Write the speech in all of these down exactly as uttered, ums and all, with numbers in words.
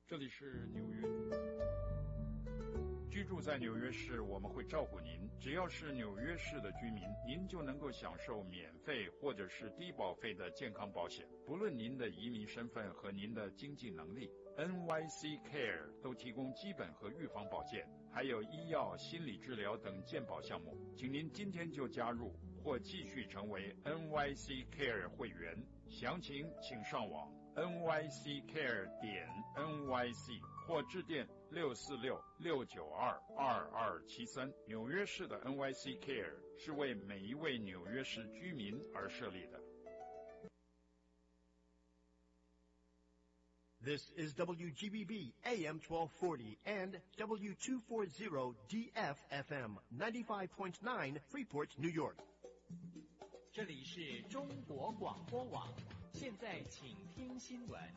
这里是纽约。居住在纽约市，我们会照顾您。只要是纽约市的居民，您就能够享受免费或者是低保费的健康保险。不论您的移民身份和您的经济能力， N Y C Care 都提供基本和预防保健，还有医药、心理治疗等健保项目。请您今天就加入或继续成为 N Y C Care 会员。详情请上网 N Y C care 点 N Y C 或致电六四六六九二二二七三。纽约市的 N Y C Care 是为每一位纽约市居民而设立的。 This is W G B B A M twelve forty and W two forty D F F M ninety-five point nine Freeport, New York. 这里是中国广播网，现在请听新闻。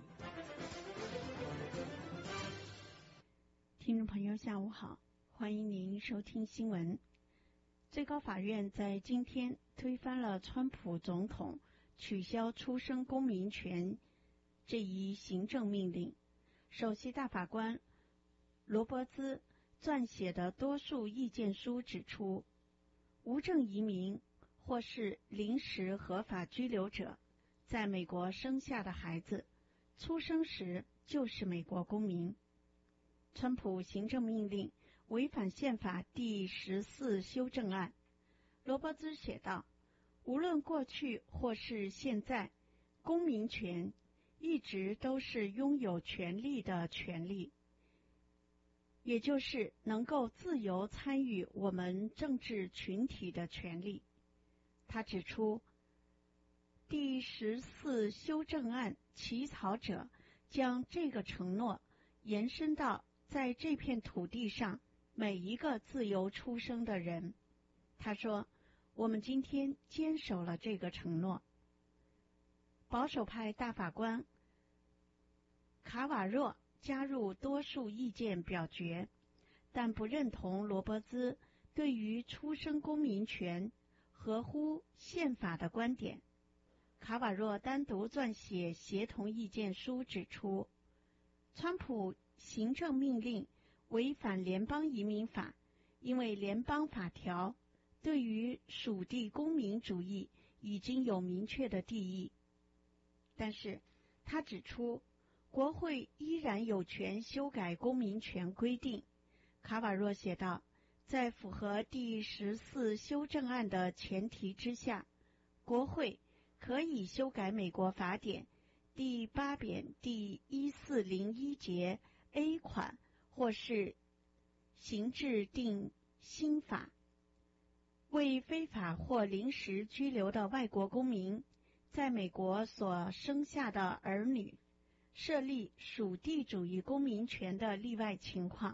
听众朋友下午好，欢迎您收听新闻。最高法院在今天推翻了川普总统取消出生公民权这一行政命令。首席大法官罗伯兹撰写的多数意见书指出，无证移民或是临时合法居留者在美国生下的孩子出生时就是美国公民。川普行政命令违反宪法第十四修正案。罗伯兹写道，无论过去或是现在，公民权一直都是拥有权利的权利，也就是能够自由参与我们政治群体的权利。他指出，第十四修正案起草者将这个承诺延伸到在这片土地上每一个自由出生的人。他说，我们今天坚守了这个承诺。保守派大法官卡瓦若加入多数意见表决，但不认同罗伯兹对于出生公民权合乎宪法的观点。卡瓦若单独撰写协同意见书指出，川普行政命令违反联邦移民法，因为联邦法条对于属地公民主义已经有明确的定义。但是他指出，国会依然有权修改公民权规定。卡瓦若写道，在符合第十四修正案的前提之下，国会可以修改美国法典第八扁第一四零一节 A 款，或是行制定新法，为非法或临时居留的外国公民在美国所生下的儿女设立属地主义公民权的例外情况。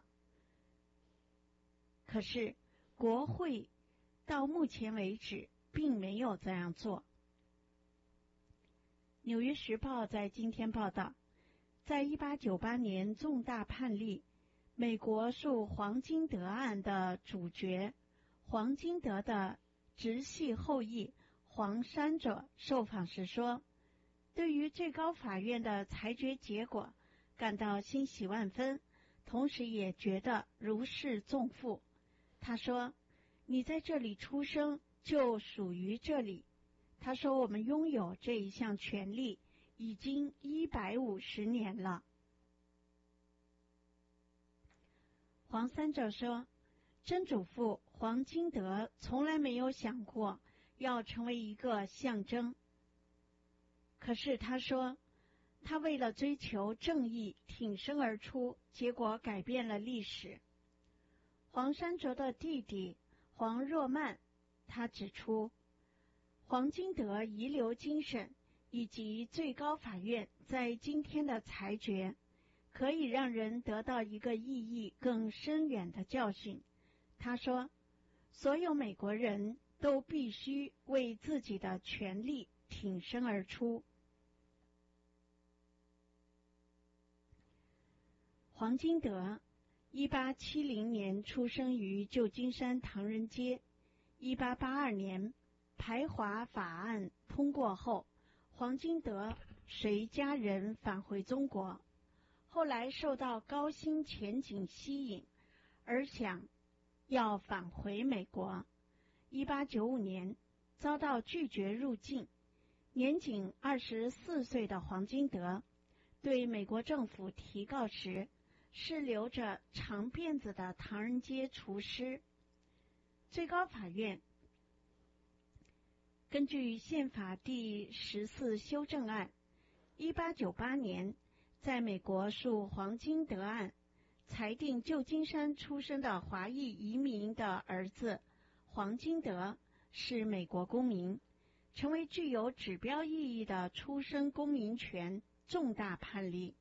可是国会到目前为止并没有这样做。纽约时报在今天报道，在一八九八年重大判例美国诉黄金德案的主角黄金德的直系后裔黄山者受访时说，对于最高法院的裁决结果感到欣喜万分，同时也觉得如释重负。他说，你在这里出生就属于这里。他说，我们拥有这一项权利已经一百五十年了。黄三者说，曾祖父黄金德从来没有想过要成为一个象征。可是他说，他为了追求正义挺身而出，结果改变了历史。黄山哲的弟弟黄若曼，他指出，黄金德遗留精神以及最高法院在今天的裁决，可以让人得到一个意义更深远的教训。他说，所有美国人都必须为自己的权利挺身而出。黄金德一八七零年出生于旧金山唐人街。一八八二年排华法案通过后，黄金德随家人返回中国。 后来受到高薪前景吸引，而想要返回美国。一八九五年遭到拒绝入境，年仅二十四岁的黄金德对美国政府提告时，是留着长辫子的唐人街厨师。最高法院根据宪法第十四修正案，一八九八年在美国诉黄金德案，裁定旧金山出生的华裔移民的儿子黄金德是美国公民，成为具有指标意义的出生公民权重大判例。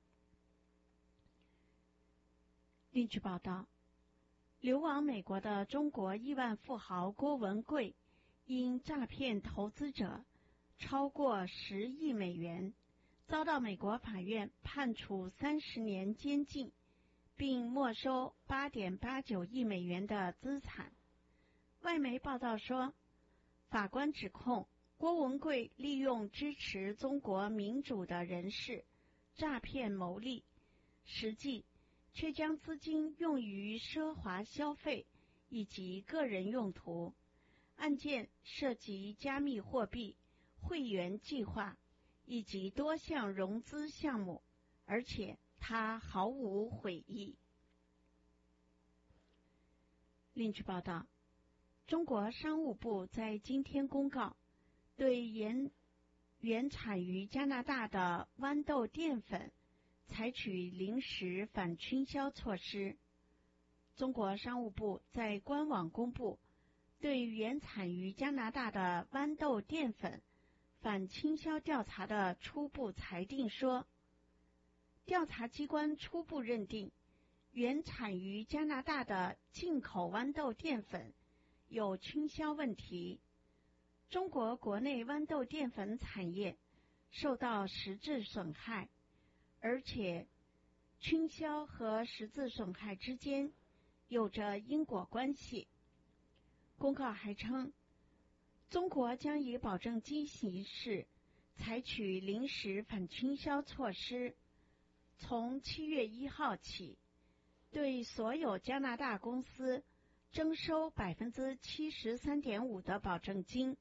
另据报道，流亡美国的中国亿万富豪郭文贵因诈骗投资者超过十亿美元，遭到美国法院判处三十年监禁，并没收八点八九亿美元的资产。外媒报道说，法官指控郭文贵利用支持中国民主的人士诈骗牟利，实际却将资金用于奢华消费以及个人用途。案件涉及加密货币、会员计划以及多项融资项目，而且他毫无悔意。另据报道，中国商务部在今天公告，对原原产于加拿大的豌豆淀粉采取临时反倾销措施。中国商务部在官网公布对原产于加拿大的豌豆淀粉反倾销调查的初步裁定说，调查机关初步认定，原产于加拿大的进口豌豆淀粉有倾销问题，中国国内豌豆淀粉产业受到实质损害，而且倾销和实质损害之间有着因果关系。公告还称，中国将以保证金形式采取临时反倾销措施，从七月一号起，对所有加拿大公司征收百分之七十三点五的保证金。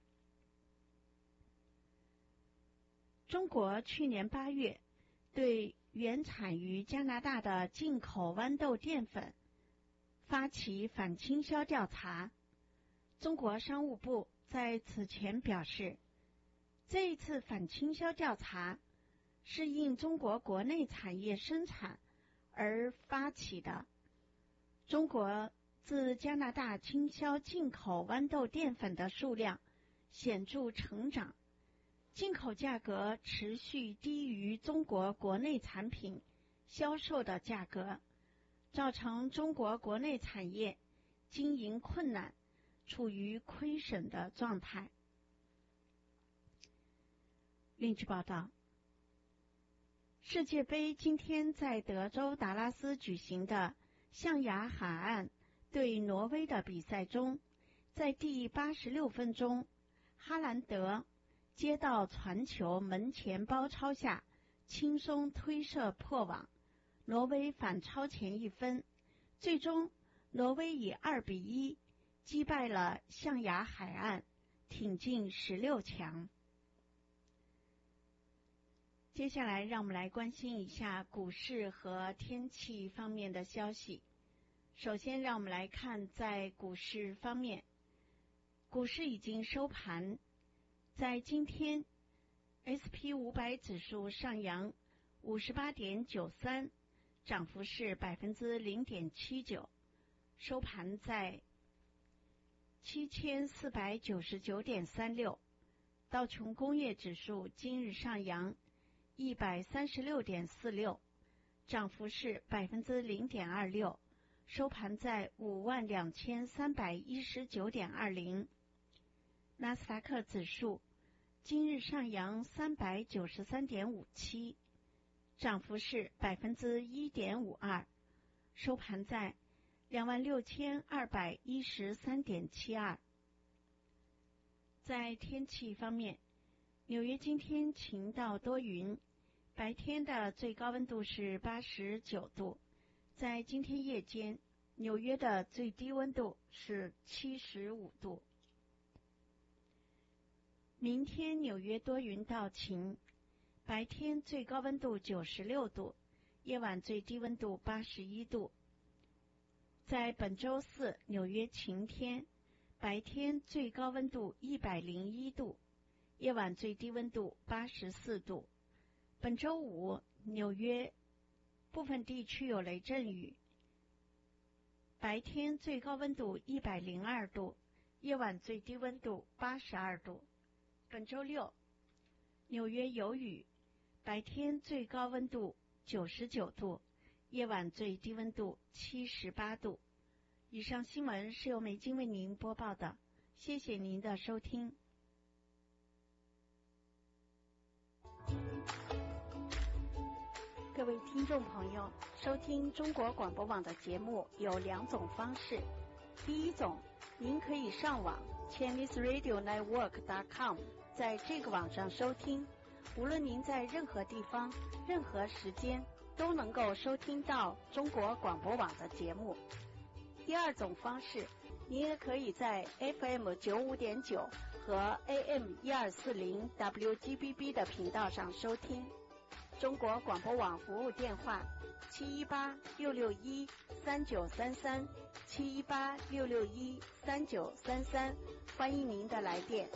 中国去年八月对原产于加拿大的进口豌豆淀粉发起反倾销调查。中国商务部在此前表示，这一次反倾销调查是因中国国内产业生产而发起的。中国自加拿大倾销进口豌豆淀粉的数量显著成长，进口价格持续低于中国国内产品销售的价格，造成中国国内产业经营困难，处于亏损的状态。另据报道，世界杯今天在德州达拉斯举行的象牙海岸对挪威的比赛中，在第八十六分钟，哈兰德接到传球门前包抄下，轻松推射破网，挪威反超前一分，最终挪威以二比一击败了象牙海岸，挺进十六强。接下来让我们来关心一下股市和天气方面的消息。首先让我们来看在股市方面，股市已经收盘，在今天 S P 五百 指数上扬 五十八点九三， 涨幅是 百分之零点七九， 收盘在七千四百九十九点三六。道琼工业指数今日上扬一百三十六点四六，涨幅是 百分之零点二六， 收盘在五万两千三百一十九点二零。纳斯达克指数今日上扬三百九十三点五七，涨幅是 百分之一点五二， 收盘在两万六千二百一十三点七二。在天气方面，纽约今天晴到多云， 白天的最高温度是八十九度，在今天夜间，纽约的最低温度是七十五度。明天纽约多云到晴，白天最高温度九十六度，夜晚最低温度八十一度。在本周四，纽约晴天，白天最高温度一百零一度，夜晚最低温度八十四度。本周五，纽约部分地区有雷阵雨，白天最高温度一百零二度，夜晚最低温度八十二度。本周六，纽约有雨，白天最高温度九十九度，夜晚最低温度七十八度。以上新闻是由梅金为您播报的，谢谢您的收听。各位听众朋友，收听中国广播网的节目有两种方式。第一种，您可以上网 Chinese Radio Network dot com， 在这个网上收听，无论您在任何地方、任何时间都能够收听到中国广播网的节目。第二种方式，您也可以在 F M 九五点九和 A M 一二四零 W G B B 的频道上收听。中国广播网服务电话七一八六六一三九三三七一八六六一三九三三，欢迎您的来电。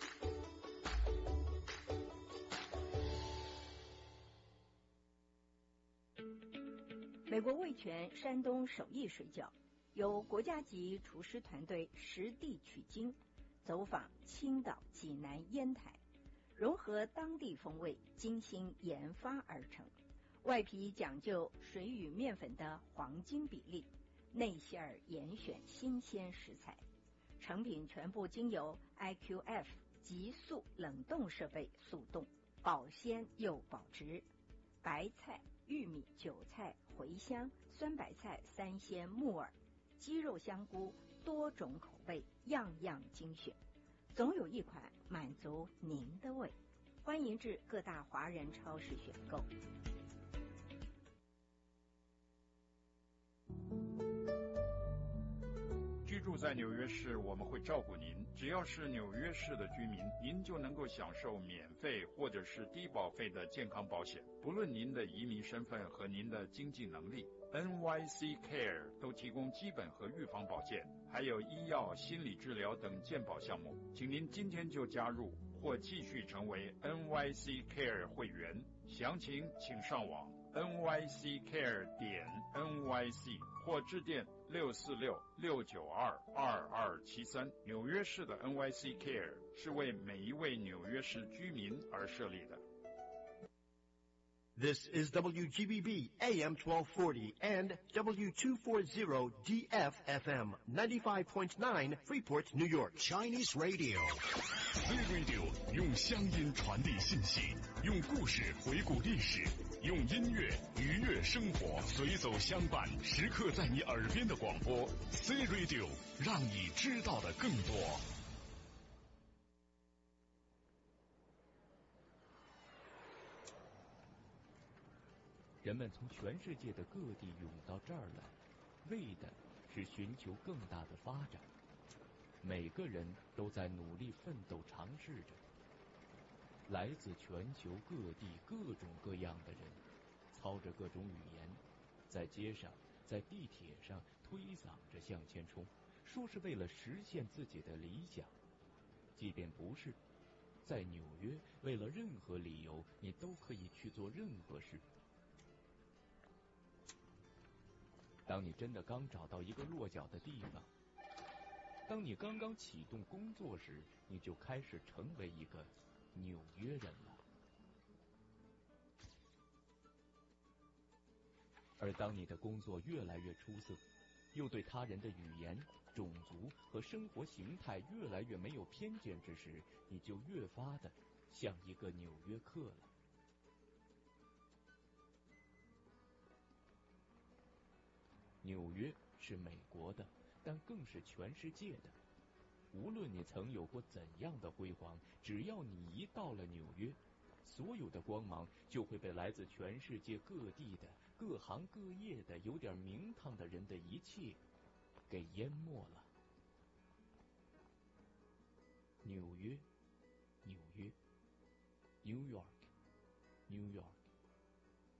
美国味全山东手艺水饺，由国家级厨师团队实地取经，走访青岛、济南、烟台，融合当地风味，精心研发而成。外皮讲究水与面粉的黄金比例，内馅儿严选新鲜食材，成品全部经由 I Q F 急速冷冻设备速冻，保鲜又保值。白菜、玉米、韭菜、茴香、酸白菜、三鲜、木耳、鸡肉、香菇，多种口味，样样精选，总有一款满足您的胃。欢迎至各大华人超市选购。 居住在纽约市，我们会照顾您。只要是纽约市的居民，您就能够享受免费或者是低保费的健康保险。不论您的移民身份和您的经济能力， N Y C Care 都提供基本和预防保健，还有医药、心理治疗等健保项目。请您今天就加入或继续成为 N Y C Care 会员。详情请上网 N Y C care 点 N Y C 或致电六四六六九二二二七三。纽约市的 N Y C Care 是为每一位纽约市居民而设立的。 This is W G B B A M twelve forty and W two forty D F F M ninety-five point nine Freeport, New York. Chinese Radio. C Radio 用乡音传递信息，用故事回顾历史，用音乐愉悦生活，随走相伴，时刻在你耳边的广播。C Radio 让你知道的更多。 人们从全世界的各地涌到这儿来，为的是寻求更大的发展。每个人都在努力奋斗，尝试着。来自全球各地各种各样的人，操着各种语言，在街上、在地铁上推搡着向前冲，说是为了实现自己的理想。即便不是，在纽约，为了任何理由，你都可以去做任何事。当你真的刚找到一个落脚的地方，当你刚刚启动工作时，你就开始成为一个纽约人了。而当你的工作越来越出色，又对他人的语言、种族和生活形态越来越没有偏见之时，你就越发的像一个纽约客了。纽约是美国的，但更是全世界的。无论你曾有过怎样的辉煌，只要你一到了纽约， 所有的光芒就会被来自全世界各地的各行各业的有点名堂的人的一切给淹没了。纽约，纽约 ，New York，New York。